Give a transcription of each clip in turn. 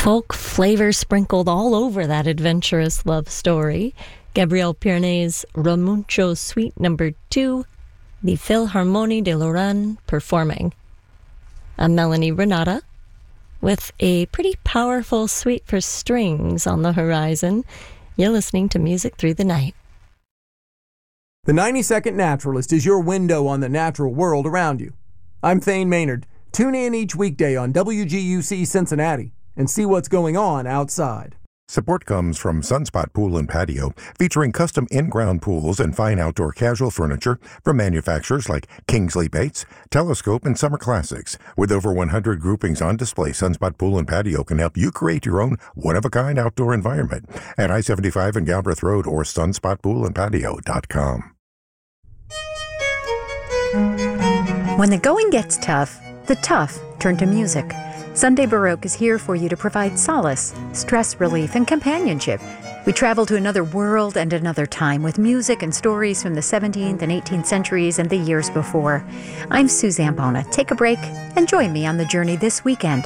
Folk flavor sprinkled all over that adventurous love story. Gabriel Piernet's Ramuncho Suite No. 2, the Philharmonie de Lorraine performing. I'm Melanie Renata, with a pretty powerful suite for strings on the horizon. You're listening to Music Through the Night. The 90-Second Naturalist is your window on the natural world around you. I'm Thane Maynard. Tune in each weekday on WGUC Cincinnati and see what's going on outside. Support comes from Sunspot Pool and Patio, featuring custom in-ground pools and fine outdoor casual furniture from manufacturers like Kingsley Bates, Telescope, and Summer Classics. With over 100 groupings on display, Sunspot Pool and Patio can help you create your own one-of-a-kind outdoor environment at I-75 and Galbraith Road or sunspotpoolandpatio.com. When the going gets tough, the tough turn to music. Sunday Baroque is here for you to provide solace, stress relief, and companionship. We travel to another world and another time with music and stories from the 17th and 18th centuries and the years before. I'm Suzanne Bona. Take a break and join me on the journey this weekend.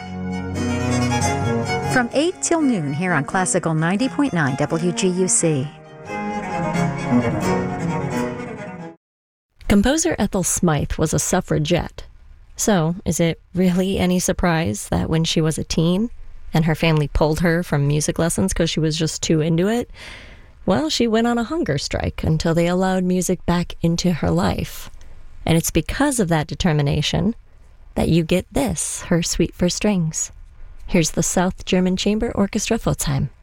From 8 till noon here on Classical 90.9 WGUC. Composer Ethel Smythe was a suffragette. So, is it really any surprise that when she was a teen and her family pulled her from music lessons because she was just too into it, well, she went on a hunger strike until they allowed music back into her life. And it's because of that determination that you get this, her suite for strings. Here's the South German Chamber Orchestra Pforzheim.